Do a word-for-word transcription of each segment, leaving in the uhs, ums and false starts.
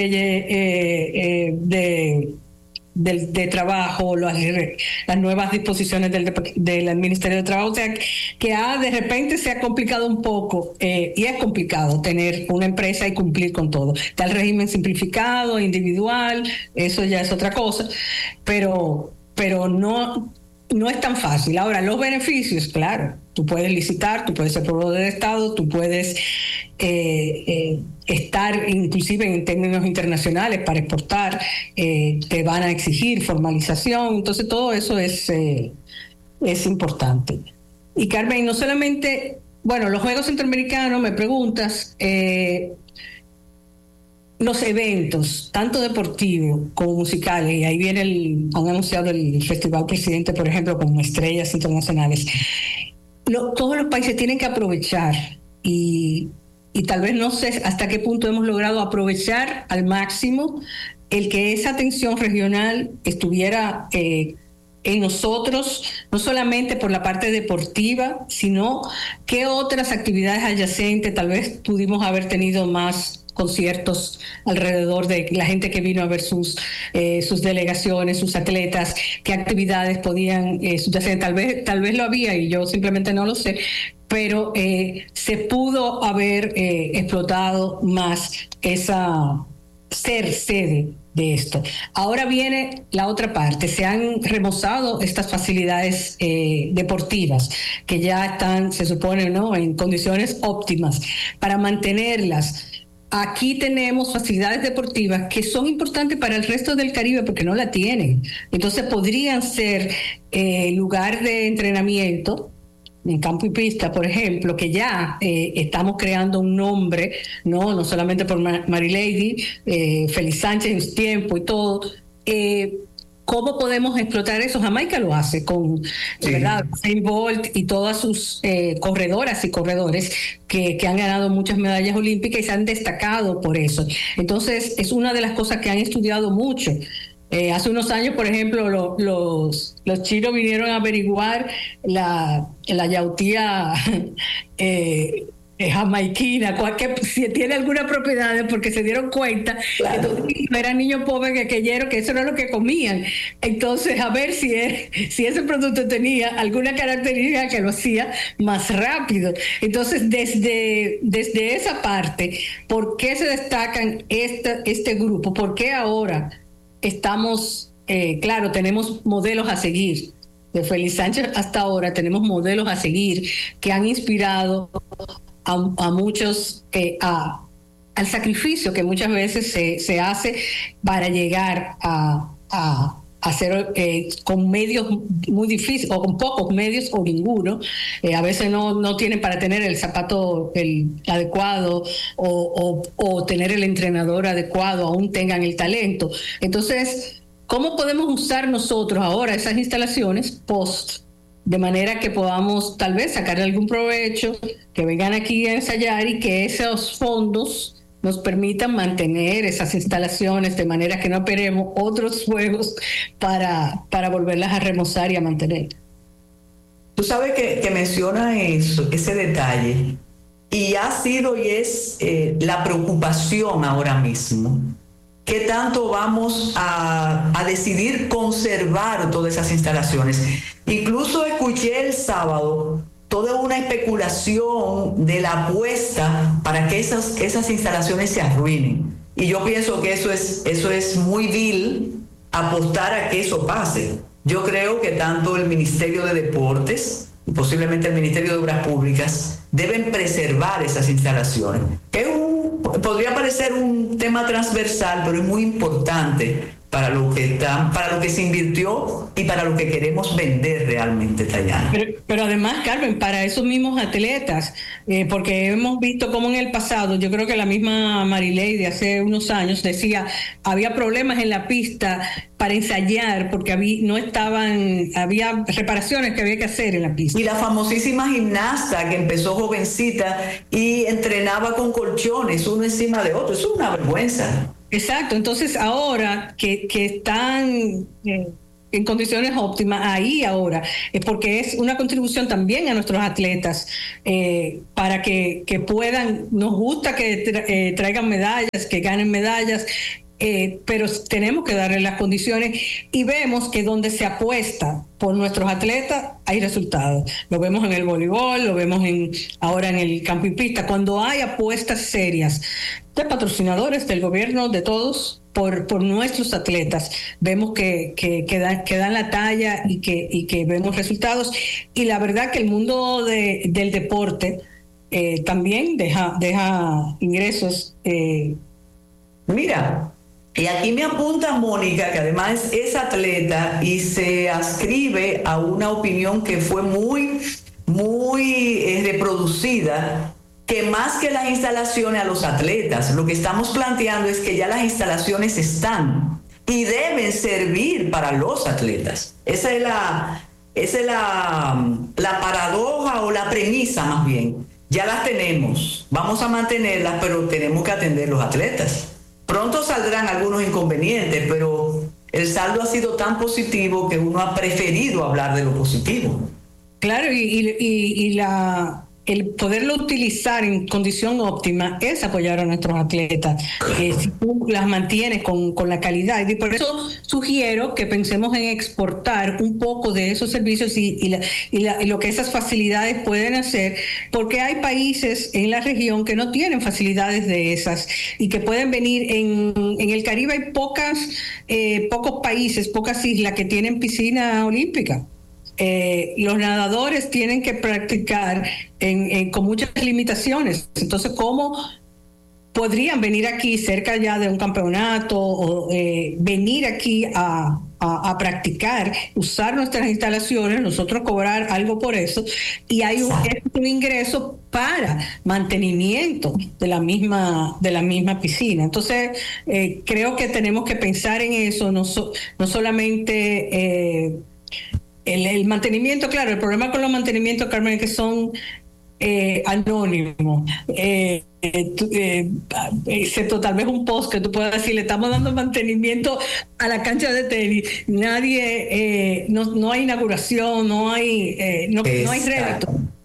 eh, de, de, de trabajo, las, las nuevas disposiciones del, del Ministerio de Trabajo, o sea, que ha, de repente se ha complicado un poco, eh, y es complicado tener una empresa y cumplir con todo. Está el régimen simplificado, individual, eso ya es otra cosa, pero, pero no... No es tan fácil. Ahora, los beneficios, claro, tú puedes licitar, tú puedes ser proveedor del Estado, tú puedes eh, eh, estar inclusive en términos internacionales para exportar, eh, te van a exigir formalización, entonces todo eso es, eh, es importante. Y Carmen, no solamente, bueno, los Juegos Centroamericanos, me preguntas, eh, los eventos, tanto deportivos como musicales, y ahí viene el, han anunciado el Festival Presidente, por ejemplo, con estrellas internacionales. Lo, todos los países tienen que aprovechar y, y tal vez no sé hasta qué punto hemos logrado aprovechar al máximo el que esa atención regional estuviera eh, en nosotros, no solamente por la parte deportiva, sino qué otras actividades adyacentes tal vez pudimos haber tenido más conciertos alrededor de la gente que vino a ver sus eh, sus delegaciones, sus atletas, qué actividades podían eh, subyacer. Tal vez, tal vez lo había y yo simplemente no lo sé, pero eh, se pudo haber eh, explotado más esa ser sede de esto. Ahora viene la otra parte, se han remozado estas facilidades eh, deportivas que ya están, se supone, ¿no?, en condiciones óptimas para mantenerlas. Aquí tenemos facilidades deportivas que son importantes para el resto del Caribe porque no la tienen. Entonces podrían ser eh, lugar de entrenamiento en campo y pista, por ejemplo, que ya eh, estamos creando un nombre, no, no solamente por Marilady, eh, Félix Sánchez en su tiempo y todo. Eh, ¿Cómo podemos explotar eso? Jamaica lo hace con, sí, ¿verdad?, Usain Bolt y todas sus eh, corredoras y corredores que, que han ganado muchas medallas olímpicas y se han destacado por eso. Entonces, es una de las cosas que han estudiado mucho. Eh, hace unos años, por ejemplo, lo, los, los chinos vinieron a averiguar la, la yautía eh, jamaiquina, cualquier, si tiene alguna propiedad, porque se dieron cuenta, claro, que no eran niños pobres que aquelleros, que eso no es lo que comían. Entonces, a ver si, es, si ese producto tenía alguna característica que lo hacía más rápido. Entonces, desde, desde esa parte, ¿por qué se destacan este, este grupo? ¿Por qué ahora estamos, eh, claro, tenemos modelos a seguir? De Félix Sánchez hasta ahora tenemos modelos a seguir que han inspirado A, a muchos, eh, a, al sacrificio que muchas veces se, se hace para llegar a, a, a hacer eh, con medios muy difíciles o con pocos medios o ninguno. Eh, a veces no, no tienen para tener el zapato el adecuado o, o, o tener el entrenador adecuado, aún tengan el talento. Entonces, ¿cómo podemos usar nosotros ahora esas instalaciones post? De manera que podamos tal vez sacarle algún provecho, que vengan aquí a ensayar y que esos fondos nos permitan mantener esas instalaciones de manera que no esperemos otros juegos para, para volverlas a remozar y a mantener. Tú sabes que, que menciona eso, ese detalle, y ha sido y es eh, la preocupación ahora mismo. ¿Qué tanto vamos a, a decidir conservar todas esas instalaciones? Incluso escuché el sábado toda una especulación de la apuesta para que esas, esas instalaciones se arruinen. Y yo pienso que eso es, eso es muy vil, apostar a que eso pase. Yo creo que tanto el Ministerio de Deportes y posiblemente el Ministerio de Obras Públicas deben preservar esas instalaciones. Es un, podría parecer un tema transversal, pero es muy importante para lo que está, para lo que se invirtió y para lo que queremos vender realmente, Tayana. Pero, pero además, Carmen, para esos mismos atletas, eh, porque hemos visto cómo en el pasado, yo creo que la misma Marilady de hace unos años decía, había problemas en la pista para ensayar porque había, no estaban, había reparaciones que había que hacer en la pista. Y la famosísima gimnasta que empezó jovencita y entrenaba con colchones uno encima de otro, eso es una vergüenza. Exacto, entonces ahora que, que están eh, en condiciones óptimas ahí ahora, es porque es una contribución también a nuestros atletas eh, para que, que puedan, nos gusta que tra, eh, traigan medallas, que ganen medallas, eh, pero tenemos que darle las condiciones y vemos que donde se apuesta por nuestros atletas hay resultados. Lo vemos en el voleibol, lo vemos en, ahora en el campo y pista, cuando hay apuestas serias de patrocinadores, del gobierno, de todos, por, por nuestros atletas, vemos que, que, que, dan, que dan la talla y que, y que vemos resultados. Y la verdad que el mundo de, del deporte eh, también deja, deja ingresos. Eh. Mira, y aquí me apunta Mónica, que además es atleta y se adscribe a una opinión que fue muy, muy eh, reproducida, que más que las instalaciones a los atletas, lo que estamos planteando es que ya las instalaciones están y deben servir para los atletas. Esa es la, esa es la, la paradoja o la premisa más bien. Ya las tenemos, vamos a mantenerlas, pero tenemos que atender los atletas. Pronto saldrán algunos inconvenientes, pero el saldo ha sido tan positivo que uno ha preferido hablar de lo positivo. Claro, y, y, y, y la... el poderlo utilizar en condición óptima es apoyar a nuestros atletas, eh, si tú las mantienes con, con la calidad. Y por eso sugiero que pensemos en exportar un poco de esos servicios y, y, la, y, la, y lo que esas facilidades pueden hacer, porque hay países en la región que no tienen facilidades de esas y que pueden venir. En, en el Caribe hay pocas, eh, pocos países, pocas islas que tienen piscina olímpica. Eh, los nadadores tienen que practicar en, en, con muchas limitaciones. Entonces, ¿cómo podrían venir aquí cerca ya de un campeonato o eh, venir aquí a, a, a practicar, usar nuestras instalaciones, nosotros cobrar algo por eso, y hay un, un ingreso para mantenimiento de la misma de la misma piscina? Entonces, eh, creo que tenemos que pensar en eso, no, so, no solamente... Eh, El, el mantenimiento, claro, el problema con los mantenimientos, Carmen, es que son eh, anónimos. Eh, eh, eh, excepto tal vez un post que tú puedas decir, le estamos dando mantenimiento a la cancha de tenis. Nadie, eh, no, no hay inauguración, no hay, eh, no, no hay rédito.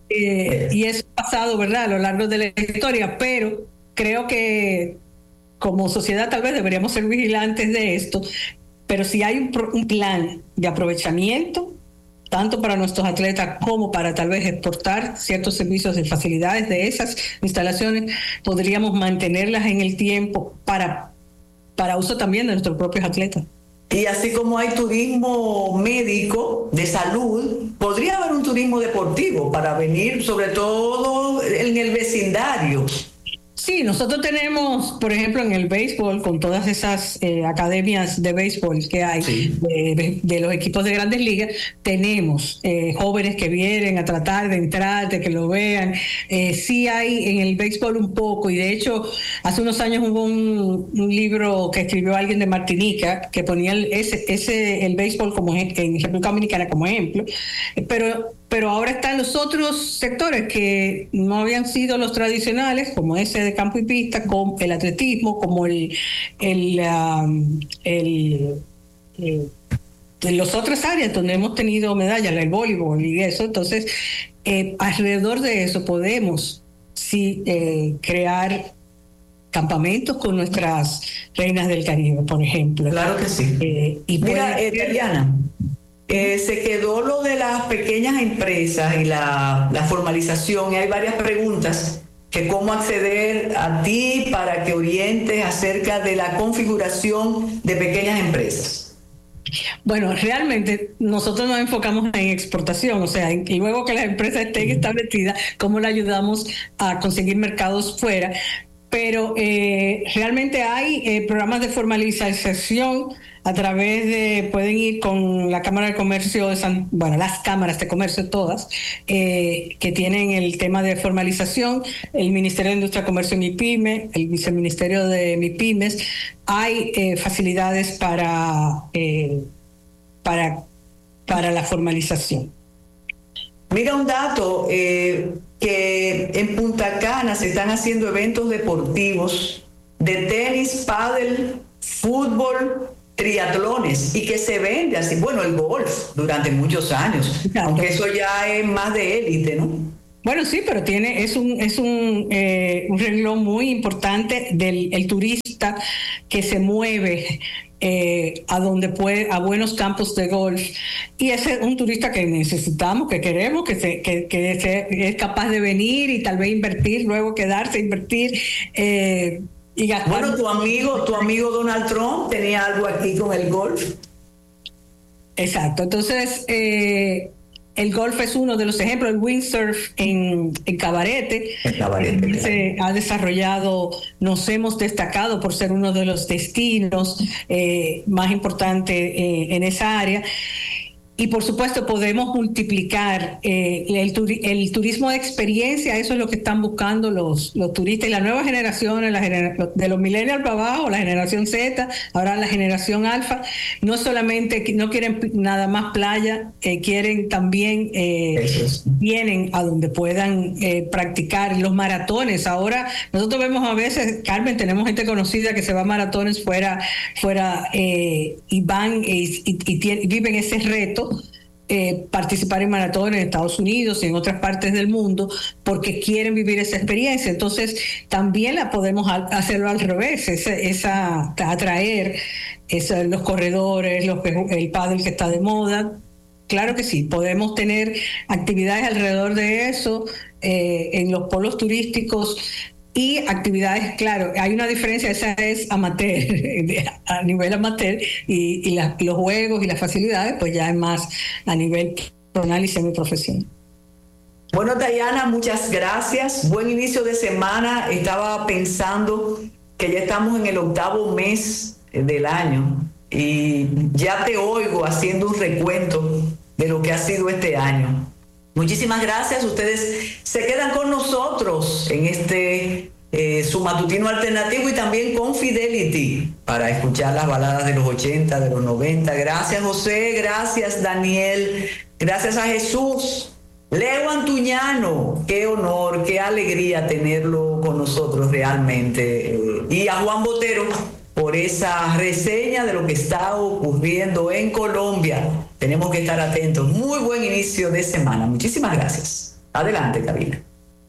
Eh, y eso ha pasado, ¿verdad?, a lo largo de la historia, pero creo que como sociedad tal vez deberíamos ser vigilantes de esto. Pero si hay un, un plan de aprovechamiento, tanto para nuestros atletas como para tal vez exportar ciertos servicios y facilidades de esas instalaciones, podríamos mantenerlas en el tiempo para, para uso también de nuestros propios atletas. Y así como hay turismo médico de salud, podría haber un turismo deportivo para venir sobre todo en el vecindario. Sí, nosotros tenemos, por ejemplo, en el béisbol, con todas esas eh, academias de béisbol que hay, sí, de, de los equipos de grandes ligas, tenemos eh, jóvenes que vienen a tratar de entrar, de que lo vean. Eh, sí hay en el béisbol un poco, y de hecho, hace unos años hubo un, un libro que escribió alguien de Martinica que ponía el, ese, ese, el béisbol como en República Dominicana como ejemplo, pero... pero ahora están los otros sectores que no habían sido los tradicionales, como ese de campo y pista, como el atletismo, como el, el, um, el, el de las otras áreas donde hemos tenido medallas, el voleibol y eso. Entonces, eh, alrededor de eso podemos sí eh, crear campamentos con nuestras reinas del Caribe, por ejemplo. Claro que sí. Eh, y Mira, eh, Diana, Eh, se quedó lo de las pequeñas empresas y la, la formalización, y hay varias preguntas, que cómo acceder a ti para que orientes acerca de la configuración de pequeñas empresas. Bueno, realmente nosotros nos enfocamos en exportación, o sea, en, y luego que las empresas estén establecidas, cómo le ayudamos a conseguir mercados fuera. Pero eh, realmente hay eh, programas de formalización a través de, pueden ir con la Cámara de Comercio de San, bueno, las cámaras de comercio todas, eh, que tienen el tema de formalización, el Ministerio de Industria, Comercio y MIPYME, el Viceministerio de MIPYMES. Hay eh, facilidades para, eh, para, para la formalización. Mira un dato, eh, que en Punta Cana se están haciendo eventos deportivos de tenis, pádel, fútbol, triatlones y que se vende así. Bueno, el golf durante muchos años, Exacto. aunque eso ya es más de élite, ¿no? Bueno, sí, pero tiene es un es un, eh, un renglón muy importante del el turista que se mueve eh, a donde puede, a buenos campos de golf, y ese es un turista que necesitamos, que queremos, que se, que, que se, es capaz de venir y tal vez invertir, luego quedarse, invertir eh, y gastar. Bueno, tu amigo, tu amigo Donald Trump tenía algo aquí con el golf. Exacto, entonces eh, el golf es uno de los ejemplos. El windsurf en, en Cabarete, en Cabarete se ha desarrollado, nos hemos destacado por ser uno de los destinos eh, más importantes eh, en esa área. Y por supuesto podemos multiplicar eh, el, turi el turismo de experiencia. Eso es lo que están buscando los, los turistas y las nuevas generaciones, la genera de los millennials para abajo, la generación Z, ahora la generación alfa. No solamente no quieren nada más playa, eh, quieren también, eh, vienen a donde puedan eh, practicar los maratones. Ahora nosotros vemos a veces, Carmen, tenemos gente conocida que se va a maratones fuera, fuera eh, y van y, y, y, y viven ese reto. Eh, participar en maratones en Estados Unidos y en otras partes del mundo porque quieren vivir esa experiencia. Entonces también la podemos a, hacerlo al revés, esa, esa atraer esa, los corredores, los, el pádel que está de moda. Claro que sí, podemos tener actividades alrededor de eso eh, en los polos turísticos. Y actividades, claro, hay una diferencia, esa es amateur, a nivel amateur, y, y la, los juegos y las facilidades, pues ya es más a nivel profesional y semiprofesional. Bueno, Dayana, muchas gracias. Buen inicio de semana. Estaba pensando que ya estamos en el octavo mes del año y ya te oigo haciendo un recuento de lo que ha sido este año. Muchísimas gracias. Ustedes se quedan con nosotros en este eh, su matutino alternativo y también con Fidelity para escuchar las baladas de los ochenta, de los noventa. Gracias, José. Gracias, Daniel. Gracias a Jesús. Leo Antuñano. Qué honor, qué alegría tenerlo con nosotros realmente. Y a Juan Botero por esa reseña de lo que está ocurriendo en Colombia. Tenemos que estar atentos. Muy buen inicio de semana. Muchísimas gracias. Adelante, cabina.